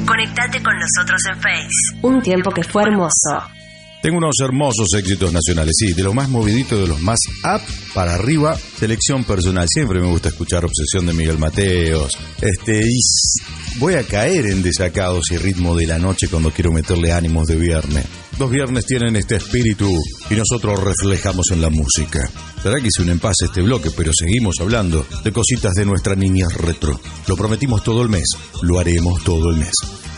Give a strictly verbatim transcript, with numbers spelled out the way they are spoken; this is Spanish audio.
Conectate con nosotros en Face. Un tiempo que fue hermoso. Tengo unos hermosos éxitos nacionales, sí, de lo más movidito, de los más up para arriba, selección personal. Siempre me gusta escuchar Obsesión de Miguel Mateos. Este, y voy a caer en Desacados y Ritmo de la Noche cuando quiero meterle ánimos de viernes. Los viernes tienen este espíritu y nosotros reflejamos en la música. Será que hice un empase este bloque, pero seguimos hablando de cositas de nuestra niñez retro. Lo prometimos todo el mes, lo haremos todo el mes.